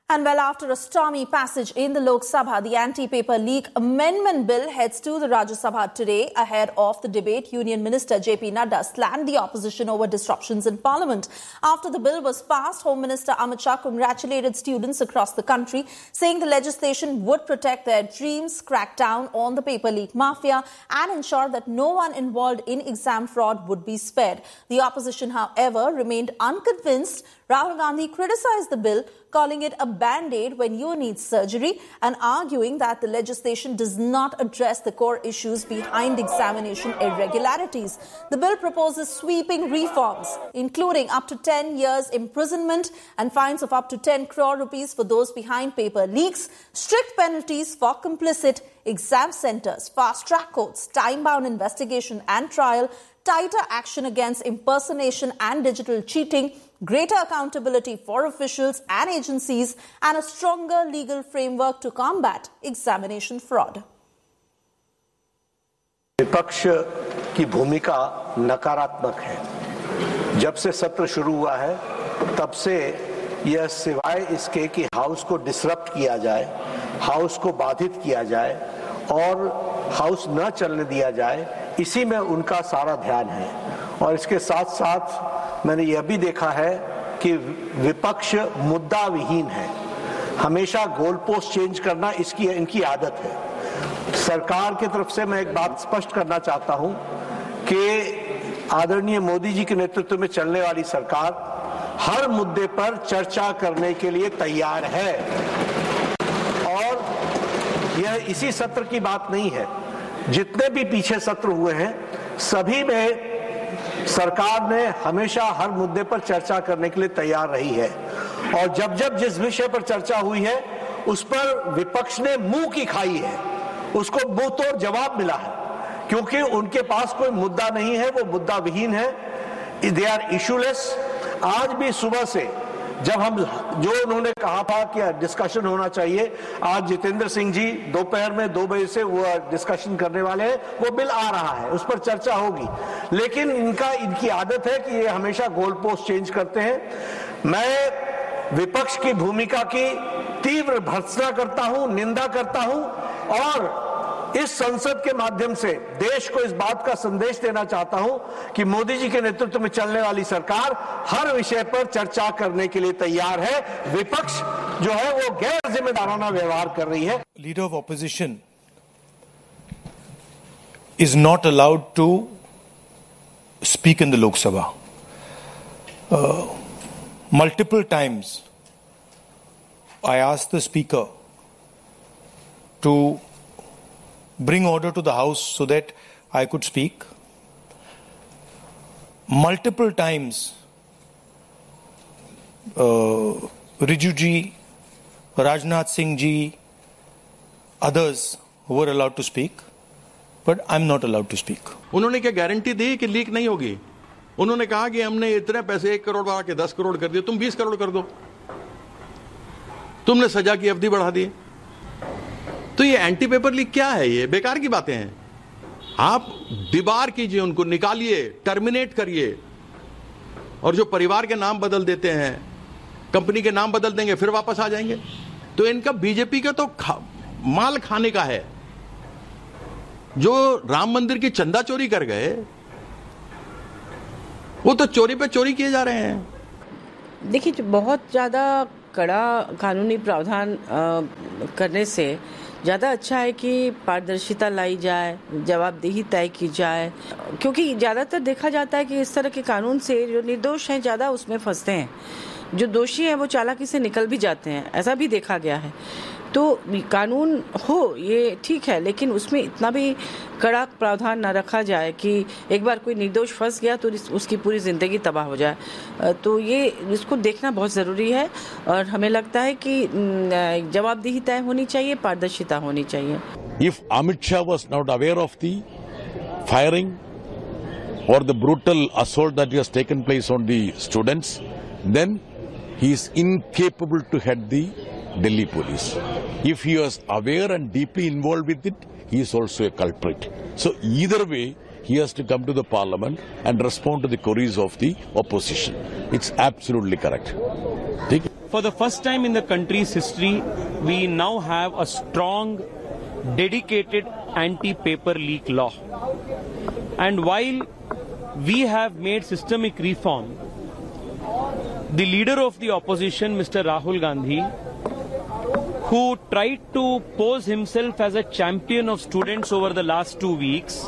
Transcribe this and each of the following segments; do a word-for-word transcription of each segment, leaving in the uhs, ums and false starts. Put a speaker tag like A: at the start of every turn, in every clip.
A: And well, after a stormy passage in the Lok Sabha, the anti-paper leak amendment bill heads to the Rajya Sabha today. Ahead of the debate, Union Minister J P Nadda slammed the opposition over disruptions in Parliament. After the bill was passed, Home Minister Amit Shah congratulated students across the country, saying the legislation would protect their dreams, crack down on the paper leak mafia, and ensure that no one involved in exam fraud would be spared. The opposition, however, remained unconvinced. Rahul Gandhi criticized the bill, calling it a band-aid when you need surgery, and arguing that the legislation does not address the core issues behind examination irregularities. The bill proposes sweeping reforms, including up to ten years imprisonment and fines of up to ten crore rupees for those behind paper leaks, strict penalties for complicit exam centers, fast-track courts, time-bound investigation and trial, tighter action against impersonation and digital cheating, greater accountability for officials and agencies, and a stronger legal framework to combat examination fraud.
B: विपक्ष की भूमिका नकारात्मक है। जब से सत्र शुरू हुआ है तब से यह सिवाय इसके कि हाउस को डिसरप्ट किया जाए, हाउस को बाधित किया जाए और हाउस न चलने दिया जाए, इसी में उनका सारा ध्यान है। और इसके साथ साथ मैंने यह भी देखा है कि विपक्ष मुद्दा विहीन है, हमेशा गोल पोस्ट चेंज करना इसकी इनकी आदत है। सरकार की तरफ से मैं एक बात स्पष्ट करना चाहता हूं कि आदरणीय मोदी जी के नेतृत्व में चलने वाली सरकार हर मुद्दे पर चर्चा करने के लिए तैयार है। और यह इसी सत्र की बात नहीं है, जितने भी पीछे सत्र हुए हैं सभी में सरकार ने हमेशा हर मुद्दे पर चर्चा करने के लिए तैयार रही है। और जब जब जिस विषय पर चर्चा हुई है उस पर विपक्ष ने मुंह की खाई है, उसको मुंह तोड़ जवाब मिला है, क्योंकि उनके पास कोई मुद्दा नहीं है, वो मुद्दा विहीन है, दे आर इशूलेस। आज भी सुबह से जब हम जो उन्होंने कहा था कि डिस्कशन होना चाहिए, आज जितेंद्र सिंह जी दोपहर में दो बजे से वो डिस्कशन करने वाले हैं, वो बिल आ रहा है, उस पर चर्चा होगी। लेकिन इनका इनकी आदत है कि ये हमेशा गोल पोस्ट चेंज करते हैं। मैं विपक्ष की भूमिका की तीव्र भर्त्सना करता हूं, निंदा करता हूं और इस संसद के माध्यम से देश को इस बात का संदेश देना चाहता हूं कि मोदी जी के नेतृत्व में चलने वाली सरकार हर विषय पर चर्चा करने के लिए तैयार है। विपक्ष जो है वो गैर जिम्मेदाराना व्यवहार कर रही है।
C: Leader of opposition is not allowed to speak in the Lok Sabha. Multiple times I asked the speaker to bring order to the house so that I could speak. Multiple times, uh, Riju ji, Rajnath Singh ji, others were allowed to speak, but I'm not allowed to speak.
D: उन्होंने क्या guarantee दी कि leak नहीं होगी? उन्होंने कहा कि हमने इतने पैसे एक करोड़ बढ़ा के दस करोड़ कर दिए, तुम बीस करोड़ कर दो। तुमने सजा की अवधि बढ़ा दी। तो ये एंटी पेपर लीक क्या है? ये बेकार की बातें हैं। आप डिबार कीजिए, उनको निकालिए, टर्मिनेट करिए। और जो परिवार के नाम बदल देते हैं, कंपनी के नाम बदल देंगे, फिर वापस आ जाएंगे। तो इनका बीजेपी का तो खा, माल खाने का है। जो राम मंदिर की चंदा चोरी कर गए, वो तो चोरी पे चोरी किए जा रहे हैं।
E: देखिए, बहुत ज्यादा कड़ा कानूनी प्रावधान करने से ज़्यादा अच्छा है कि पारदर्शिता लाई जाए, जवाबदेही तय की जाए, क्योंकि ज़्यादातर देखा जाता है कि इस तरह के कानून से जो निर्दोष हैं ज़्यादा उसमें फंसते हैं, जो दोषी हैं वो चालाकी से निकल भी जाते हैं, ऐसा भी देखा गया है। तो कानून हो ये ठीक है, लेकिन उसमें इतना भी कड़ा प्रावधान न रखा जाए कि एक बार कोई निर्दोष फंस गया तो उसकी पूरी ज़िंदगी तबाह हो जाए। तो ये इसको देखना बहुत ज़रूरी है और हमें लगता है कि जवाबदेही तय होनी चाहिए, पारदर्शिता होनी चाहिए।
F: If Amit Shah was not aware of the firing or the brutal assault that has taken place on the students, then he is incapable to head the Delhi police. If he was aware and deeply involved with it, he is also a culprit. So either way, he has to come to the parliament and respond to the queries of the opposition. It's absolutely correct. Take it.
G: for the first time in the country's history, we now have a strong, dedicated anti-paper leak law. And while we have made systemic reform, the leader of the opposition, Mister Rahul Gandhi, who tried to pose himself as a champion of students over the last two weeks,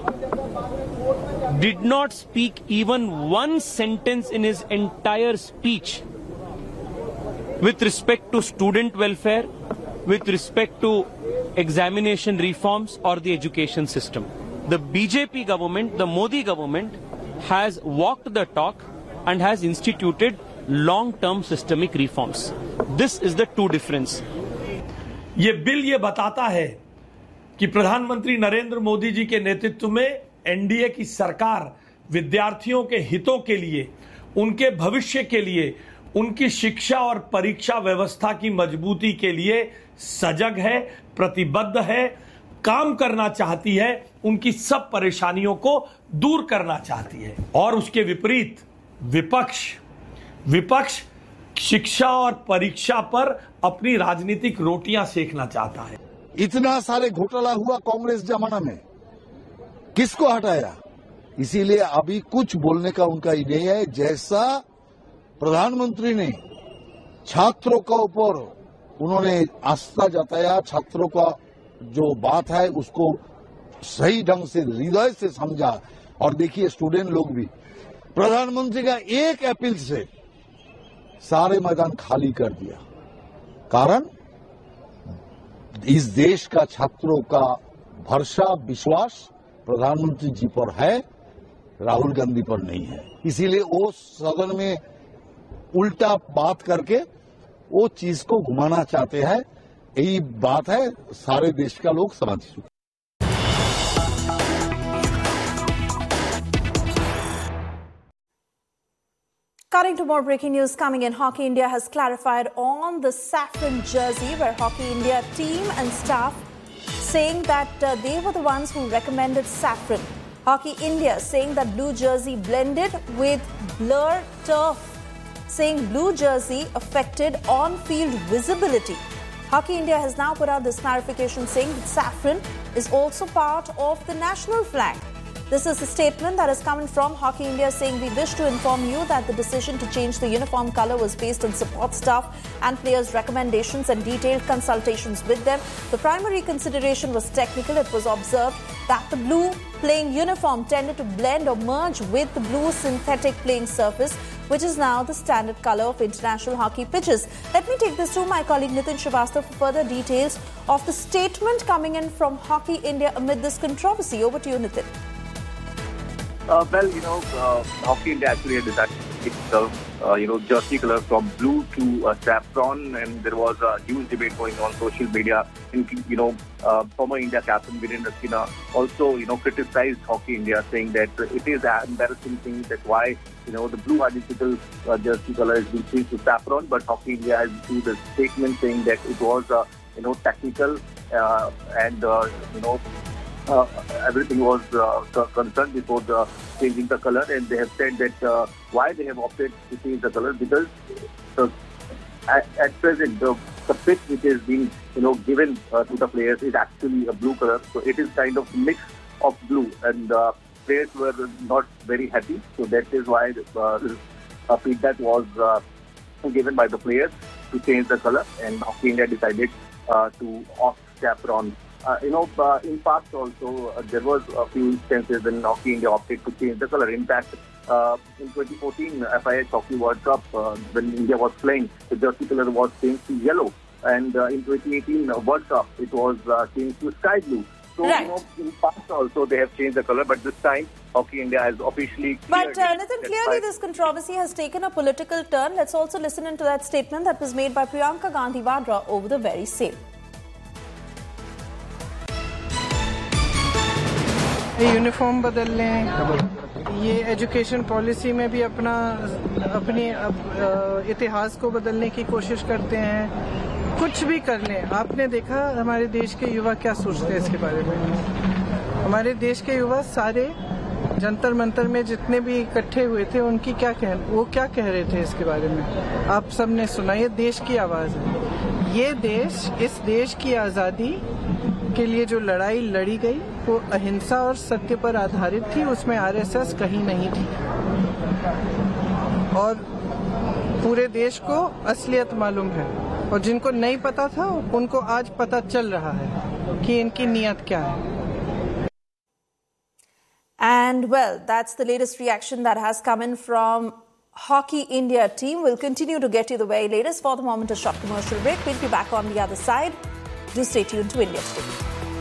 G: did not speak even one sentence in his entire speech with respect to student welfare, with respect to examination reforms or the education system. The B J P government, the Modi government, has walked the talk and has instituted long-term systemic reforms. This is the two difference.
H: ये bill ये बताता है कि प्रधानमंत्री नरेंद्र मोदी जी के नेतृत्व में NDA की सरकार विद्यार्थियों के हितों के लिए, उनके भविष्य के लिए, उनकी शिक्षा और परीक्षा व्यवस्था की मजबूती के लिए सजग है, प्रतिबद्ध है, काम करना चाहती है, उनकी सब परेशानियों को दूर करना चाहती है। और उसके विपरीत विपक्ष विपक्ष शिक्षा और परीक्षा पर अपनी राजनीतिक रोटियां सेकना चाहता है।
I: इतना सारे घोटाला हुआ कांग्रेस जमाना में, किसको हटाया? इसीलिए अभी कुछ बोलने का उनका ही नहीं है। जैसा प्रधानमंत्री ने छात्रों के ऊपर उन्होंने आस्था जताया, छात्रों का जो बात है उसको सही ढंग से हृदय से समझा। और देखिए स्टूडेंट लोग भी प्रधानमंत्री का एक अपील से सारे मैदान खाली कर दिया। कारण इस देश का छात्रों का भरोसा, विश्वास प्रधानमंत्री जी पर है, राहुल गांधी पर नहीं है। इसीलिए वो सदन में उल्टा बात करके वो चीज को घुमाना चाहते हैं। यही बात है, सारे देश का लोग समझ चुके।
A: Cutting to more breaking news coming in, Hockey India has clarified on the saffron jersey, where Hockey India team and staff saying that uh, they were the ones who recommended saffron. Hockey India saying that blue jersey blended with blur turf, saying blue jersey affected on-field visibility. Hockey India has now put out this clarification saying that saffron is also part of the national flag. This is a statement that is coming from Hockey India saying, we wish to inform you that the decision to change the uniform colour was based on support staff and players' recommendations and detailed consultations with them. The primary consideration was technical. It was observed that the blue playing uniform tended to blend or merge with the blue synthetic playing surface, which is now the standard colour of international hockey pitches. Let me take this to my colleague Nitin Srivastava for further details of the statement coming in from Hockey India amid this controversy. Over to you, Nitin.
J: Uh, well, you know, uh, Hockey India actually had decided to take the, uh, you know, jersey color from blue to uh, saffron, and there was a huge debate going on social media. In, you know, uh, former India captain Virendra Singh also, you know, criticized Hockey India, saying that it is an embarrassing thing that why, you know, the blue identical uh, jersey color has been changed to saffron. But Hockey India has issued a statement saying that it was, uh, you know, technical uh, and, uh, you know, Uh, everything was uh, concerned before the changing the color, and they have said that uh, why they have opted to change the color, because uh, at, at present the, the pitch which is being you know given uh, to the players is actually a blue color, so it is kind of mix of blue, and uh, players were not very happy, so that is why uh, a feedback was uh, given by the players to change the color, and Hockey India decided uh, to opt saffron. Uh, you know, uh, in past also, uh, there was a few instances when Hockey India opted to change the color. In fact, uh, in twenty fourteen F I H Hockey World Cup, uh, when India was playing, the jersey color was changed to yellow. And uh, in twenty eighteen World Cup, it was uh, changed to sky blue. So, right. you know, in past also, they have changed the color, but this time, Hockey India has officially
A: But, uh, Nathan, clearly this controversy has taken a political turn. Let's also listen into that statement that was made by Priyanka Gandhi Vadra over the very same.
K: Uniform बदल लें, ये education policy में भी अपना अपने इतिहास को बदलने की कोशिश करते हैं, कुछ भी कर लें। आपने देखा हमारे देश के युवा क्या सोचते हैं इसके बारे में। हमारे देश के युवा सारे जंतर मंतर में जितने भी इकट्ठे हुए थे उनकी क्या कह वो क्या कह रहे थे इसके बारे में आप सबने सुना। ये देश की आवाज़ है। ये देश, इस देश की आज़ादी के लिए जो लड़ाई लड़ी गई वो अहिंसा और सत्य पर आधारित थी, उसमें आरएसएस कहीं नहीं थी। और पूरे देश को असलियत मालूम है और जिनको नहीं पता था उनको आज पता चल रहा है कि इनकी नीयत क्या है।
A: And well, that's the latest reaction that has come in from Hockey India team. We'll continue to get you the very latest. For the moment, a short commercial break. We'll be back on the other side. Do stay tuned to India Today.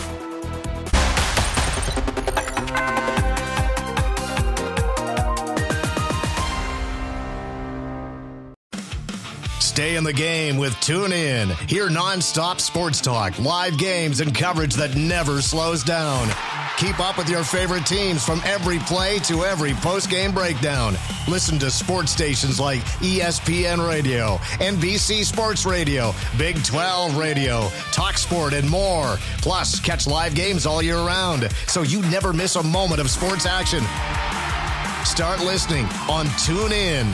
L: Stay in the game with TuneIn. Hear non-stop sports talk, live games, and coverage that never slows down. Keep up with your favorite teams from every play to every post-game breakdown. Listen to sports stations like E S P N Radio, N B C Sports Radio, Big twelve Radio, TalkSport, and more. Plus, catch live games all year round, so you never miss a moment of sports action. Start listening on TuneIn.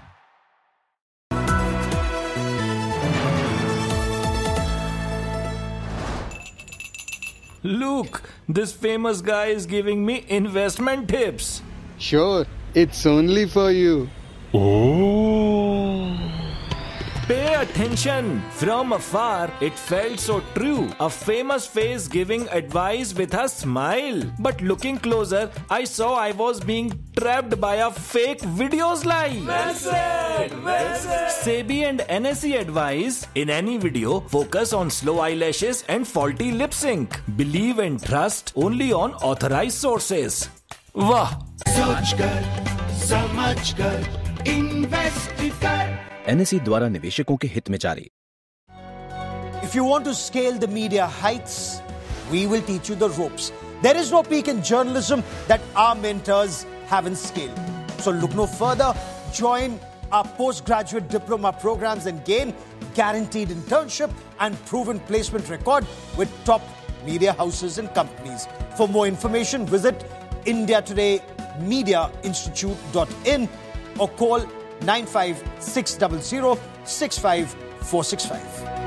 G: Look, this famous guy is giving me investment tips.
M: Sure, it's only for you.
G: Oh. Pay attention. From afar, it felt so true. A famous face giving advice with a smile. But looking closer, I saw I was being trapped by a fake videos live.
N: Well said, well said.
G: SEBI and N S E advise, in any video, focus on slow eyelashes and faulty lip sync. Believe and trust only on authorized sources. Wah!
N: सोच कर, समझ कर, invest कर।
O: N S E द्वारा निवेशकों के हित में जारी।
P: If you want to scale the media heights, we will teach you the ropes. There is no peak in journalism that our mentors haven't scaled. So look no further. Join our postgraduate diploma programs and gain guaranteed internship and proven placement record with top media houses and companies. For more information, visit india today media institute dot in or call nine five six zero zero six five four six five.